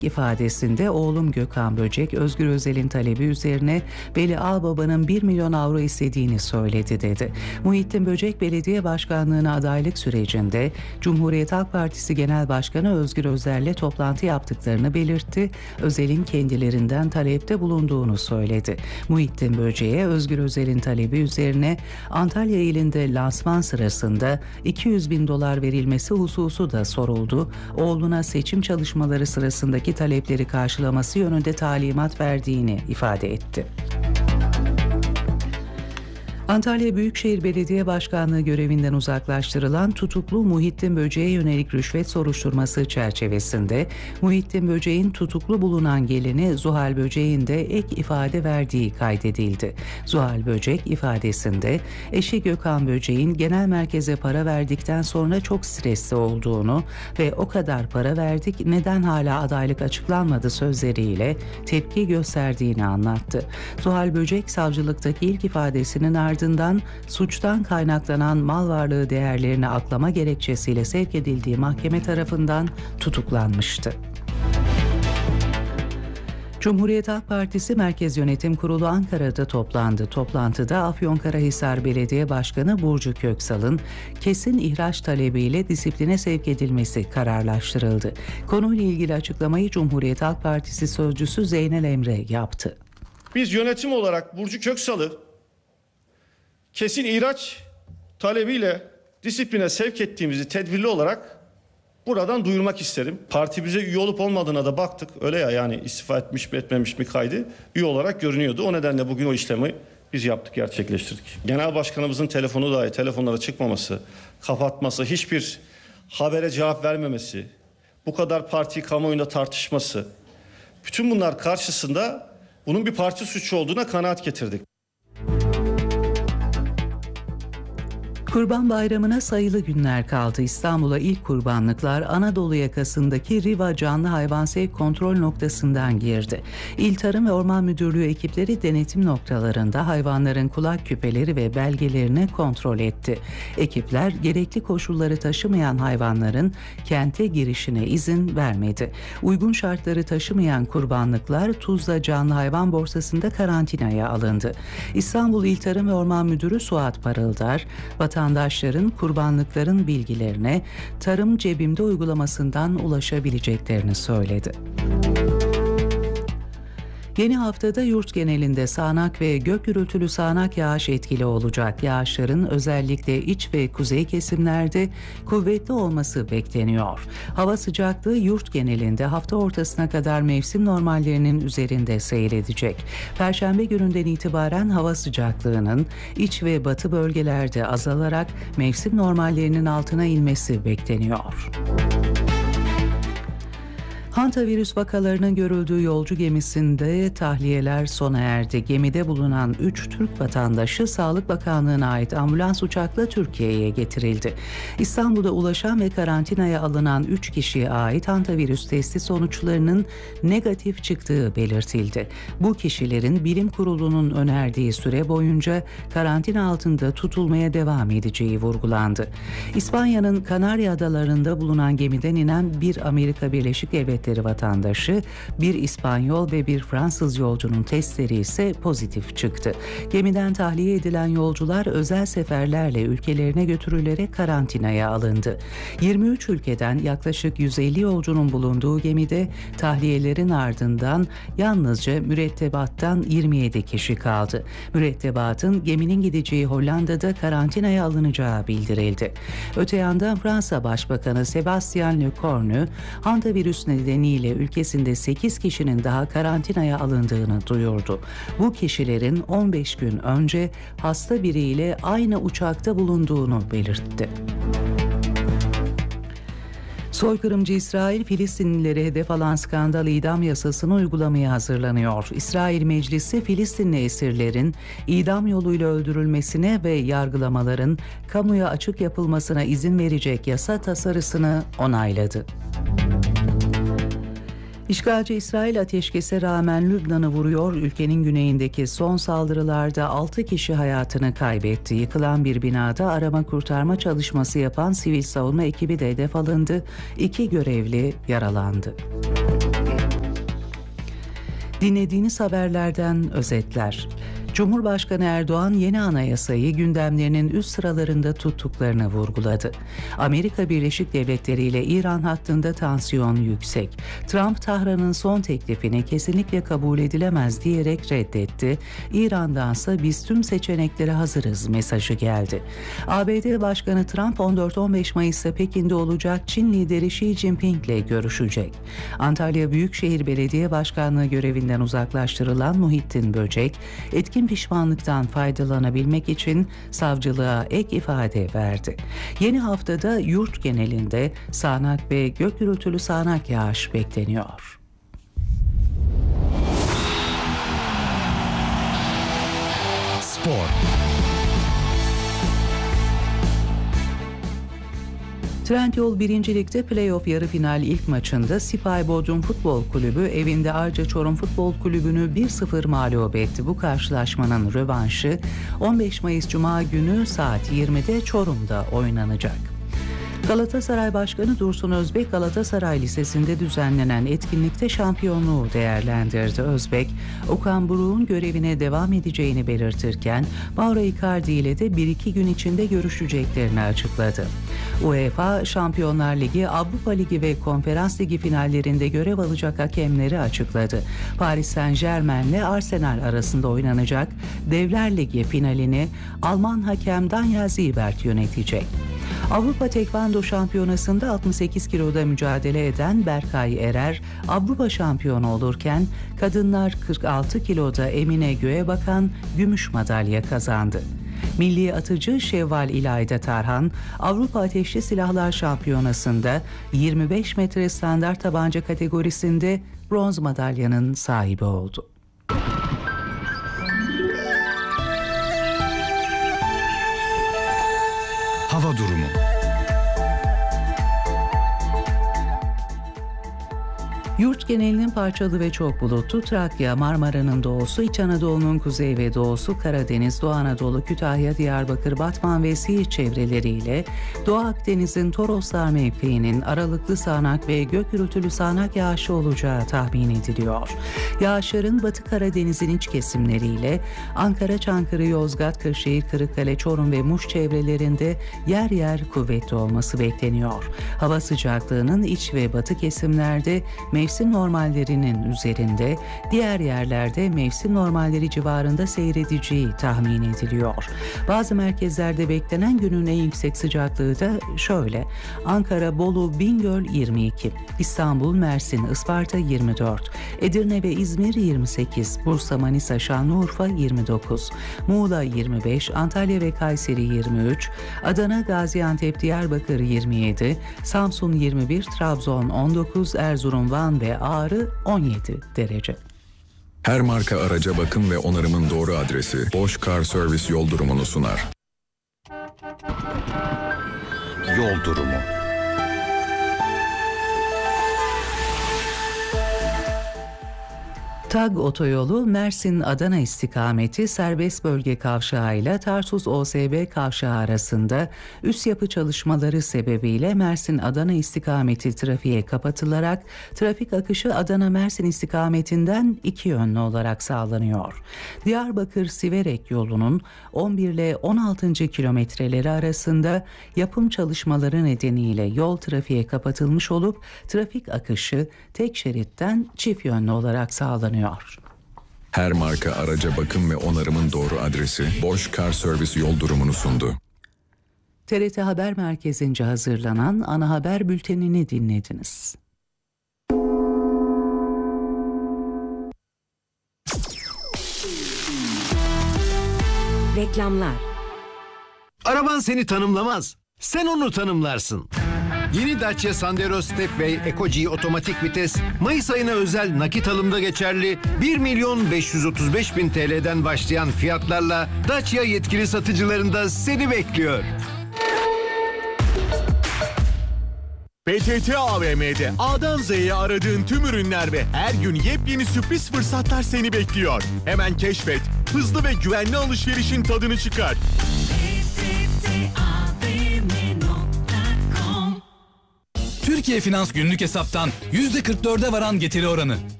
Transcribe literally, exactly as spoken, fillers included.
ifadesinde oğlum Gökhan Böcek, Özgür Özel'in talebi üzerine Veli Ağbaba'nın bir milyon avro istediğini söyledi dedi. Muhittin Böcek, belediye başkanlığına adaylık sürecinde Cumhuriyet Halk Partisi Genel Başkanı Özgür Özel'le toplantı yaptıklarını belirtti. Özel'in kendilerinden talepte bulunduğunu söyledi. Muhittin Böcek'e Özgür Özel'in talebi üzerine Antalya ilinde lansman sırasında iki yüz bin dolar verilmesi hususu da soruldu. Oğluna seçim çalışmaları sırasındaki talepleri karşılaması yönünde talimat verdiğini ifade etti. Antalya Büyükşehir Belediye Başkanlığı görevinden uzaklaştırılan tutuklu Muhittin Böcek'e yönelik rüşvet soruşturması çerçevesinde Muhittin Böcek'in tutuklu bulunan gelini Zuhal Böcek'in de ek ifade verdiği kaydedildi. Zuhal Böcek ifadesinde eşi Gökhan Böcek'in genel merkeze para verdikten sonra çok stresli olduğunu ve o kadar para verdik neden hala adaylık açıklanmadı sözleriyle tepki gösterdiğini anlattı. Zuhal Böcek savcılıktaki ilk ifadesinin ardından ardından suçtan kaynaklanan mal varlığı değerlerini aklama gerekçesiyle sevk edildiği mahkeme tarafından tutuklanmıştı. Cumhuriyet Halk Partisi Merkez Yönetim Kurulu Ankara'da toplandı. Toplantıda Afyonkarahisar Belediye Başkanı Burcu Köksal'ın kesin ihraç talebiyle disipline sevk edilmesi kararlaştırıldı. Konuyla ilgili açıklamayı Cumhuriyet Halk Partisi sözcüsü Zeynel Emre yaptı. Biz yönetim olarak Burcu Köksal'ı kesin ihraç talebiyle disipline sevk ettiğimizi tedbirli olarak buradan duyurmak isterim. Parti bize üye olup olmadığına da baktık. Öyle ya, yani istifa etmiş mi etmemiş mi kaydı üye olarak görünüyordu. O nedenle bugün o işlemi biz yaptık, gerçekleştirdik. Genel başkanımızın telefonu dahi telefonlara çıkmaması, kapatması, hiçbir habere cevap vermemesi, bu kadar partiyi kamuoyunda tartışması, bütün bunlar karşısında bunun bir parti suçu olduğuna kanaat getirdik. Kurban Bayramı'na sayılı günler kaldı. İstanbul'a ilk kurbanlıklar Anadolu yakasındaki Riva Canlı Hayvan Sevk Kontrol Noktası'ndan girdi. İl Tarım ve Orman Müdürlüğü ekipleri denetim noktalarında hayvanların kulak küpeleri ve belgelerini kontrol etti. Ekipler gerekli koşulları taşımayan hayvanların kente girişine izin vermedi. Uygun şartları taşımayan kurbanlıklar Tuzla Canlı Hayvan Borsası'nda karantinaya alındı. İstanbul İl Tarım ve Orman Müdürü Suat Parıldar, vatandaşların kurbanlıkların bilgilerine Tarım Cebimde uygulamasından ulaşabileceklerini söyledi. Yeni haftada yurt genelinde sağanak ve gök gürültülü sağanak yağış etkili olacak. Yağışların özellikle iç ve kuzey kesimlerde kuvvetli olması bekleniyor. Hava sıcaklığı yurt genelinde hafta ortasına kadar mevsim normallerinin üzerinde seyredecek. Perşembe gününden itibaren hava sıcaklığının iç ve batı bölgelerde azalarak mevsim normallerinin altına inmesi bekleniyor. Hantavirüs vakalarının görüldüğü yolcu gemisinde tahliyeler sona erdi. Gemide bulunan üç Türk vatandaşı Sağlık Bakanlığı'na ait ambulans uçakla Türkiye'ye getirildi. İstanbul'da ulaşan ve karantinaya alınan üç kişiye ait hantavirüs testi sonuçlarının negatif çıktığı belirtildi. Bu kişilerin bilim kurulunun önerdiği süre boyunca karantina altında tutulmaya devam edeceği vurgulandı. İspanya'nın Kanarya Adaları'nda bulunan gemiden inen bir Amerika Birleşik Devletleri vatandaşı, bir İspanyol ve bir Fransız yolcunun testleri ise pozitif çıktı. Gemiden tahliye edilen yolcular özel seferlerle ülkelerine götürülerek karantinaya alındı. yirmi üç ülkeden yaklaşık yüz elli yolcunun bulunduğu gemide tahliyelerin ardından yalnızca mürettebattan yirmi yedi kişi kaldı. Mürettebatın geminin gideceği Hollanda'da karantinaya alınacağı bildirildi. Öte yandan Fransa Başbakanı Sébastien Lecornu, hantavirüs nedeniyle ülkesinde sekiz kişinin daha karantinaya alındığını duyurdu. Bu kişilerin on beş gün önce hasta biriyle aynı uçakta bulunduğunu belirtti. Soykırımcı İsrail, Filistinlileri hedef alan skandal idam yasasını uygulamaya hazırlanıyor. İsrail Meclisi, Filistinli esirlerin idam yoluyla öldürülmesine ve yargılamaların kamuya açık yapılmasına izin verecek yasa tasarısını onayladı. İşgalci İsrail ateşkese rağmen Lübnan'ı vuruyor. Ülkenin güneyindeki son saldırılarda altı kişi hayatını kaybetti. Yıkılan bir binada arama kurtarma çalışması yapan sivil savunma ekibi de hedef alındı. İki görevli yaralandı. Dinlediğiniz haberlerden özetler. Cumhurbaşkanı Erdoğan yeni anayasayı gündemlerinin üst sıralarında tuttuklarını vurguladı. Amerika Birleşik Devletleri ile İran hattında tansiyon yüksek. Trump, Tahran'ın son teklifini kesinlikle kabul edilemez diyerek reddetti. İran'dansa biz tüm seçeneklere hazırız mesajı geldi. A B D Başkanı Trump on dört on beş Mayıs'ta Pekin'de olacak Çin lideri Xi Jinping ile görüşecek. Antalya Büyükşehir Belediye Başkanlığı görevinden uzaklaştırılan Muhittin Böcek, etkin pişmanlıktan faydalanabilmek için savcılığa ek ifade verdi. Yeni haftada yurt genelinde sağanak ve gök gürültülü sağanak yağış bekleniyor. Spor. Trendyol birinci Lig'de playoff yarı final ilk maçında Sipay Bodrum Futbol Kulübü evinde Arca Çorum Futbol Kulübü'nü bir sıfır mağlup etti. Bu karşılaşmanın rövanşı on beş Mayıs Cuma günü saat yirmide Çorum'da oynanacak. Galatasaray Başkanı Dursun Özbek, Galatasaray Lisesi'nde düzenlenen etkinlikte şampiyonluğu değerlendirdi. Özbek, Okan Buruk'un görevine devam edeceğini belirtirken Mauro Icardi ile de bir iki gün içinde görüşeceklerini açıkladı. UEFA, Şampiyonlar Ligi, Avrupa Ligi ve Konferans Ligi finallerinde görev alacak hakemleri açıkladı. Paris Saint-Germain ile Arsenal arasında oynanacak Devler Ligi finalini Alman hakem Daniel Siebert yönetecek. Avrupa Tekvando Şampiyonası'nda altmış sekiz kiloda mücadele eden Berkay Erer Avrupa şampiyonu olurken kadınlar kırk altı kiloda Emine Göğebakan gümüş madalya kazandı. Milli atıcı Şevval İlayda Tarhan Avrupa Ateşli Silahlar Şampiyonası'nda yirmi beş metre standart tabanca kategorisinde bronz madalyanın sahibi oldu. Hava durumu. Yurt genelinin parçalı ve çok bulutlu, Trakya, Marmara'nın doğusu, İç Anadolu'nun kuzey ve doğusu, Karadeniz, Doğu Anadolu, Kütahya, Diyarbakır, Batman ve Siirt çevreleriyle Doğu Akdeniz'in Toroslar mevkiinin aralıklı sağanak ve gök gürültülü sağanak yağışı olacağı tahmin ediliyor. Yağışların Batı Karadeniz'in iç kesimleriyle Ankara, Çankırı, Yozgat, Kırşehir, Kırıkkale, Çorum ve Muş çevrelerinde yer yer kuvvetli olması bekleniyor. Hava sıcaklığının iç ve batı kesimlerde mevsim normallerinin üzerinde, diğer yerlerde mevsim normalleri civarında seyredeceği tahmin ediliyor. Bazı merkezlerde beklenen günün en yüksek sıcaklığı da şöyle: Ankara, Bolu, Bingöl yirmi iki, İstanbul, Mersin, Isparta yirmi dört, Edirne ve İzmir yirmi sekiz, Bursa, Manisa, Şanlıurfa yirmi dokuz, Muğla yirmi beş, Antalya ve Kayseri yirmi üç, Adana, Gaziantep, Diyarbakır yirmi yedi, Samsun yirmi bir, Trabzon on dokuz, Erzurum, Van ve Ağrı on yedi derece. Her marka araca bakım ve onarımın doğru adresi Bosch Car Service yol durumunu sunar. Yol durumu. TAG otoyolu Mersin-Adana istikameti serbest bölge kavşağı ile Tarsus-O S B kavşağı arasında üst yapı çalışmaları sebebiyle Mersin-Adana istikameti trafiğe kapatılarak trafik akışı Adana-Mersin istikametinden iki yönlü olarak sağlanıyor. Diyarbakır-Siverek yolunun on bir ile on altıncı kilometreleri arasında yapım çalışmaları nedeniyle yol trafiğe kapatılmış olup trafik akışı tek şeritten çift yönlü olarak sağlanıyor. Her marka araca bakım ve onarımın doğru adresi Bosch Car Service yol durumunu sundu. T R T Haber Merkezi'nce hazırlanan ana haber bültenini dinlediniz. Reklamlar. Araban seni tanımlamaz. Sen onu tanımlarsın. Yeni Dacia Sandero Stepway Eco-G otomatik vites Mayıs ayına özel nakit alımda geçerli bir milyon beş yüz otuz beş bin T L'den başlayan fiyatlarla Dacia yetkili satıcılarında seni bekliyor. P T T A V M'de A'dan Z'ye aradığın tüm ürünler ve her gün yepyeni sürpriz fırsatlar seni bekliyor. Hemen keşfet, hızlı ve güvenli alışverişin tadını çıkar. Türkiye Finans günlük hesaptan yüzde kırk dörde varan getiri oranı.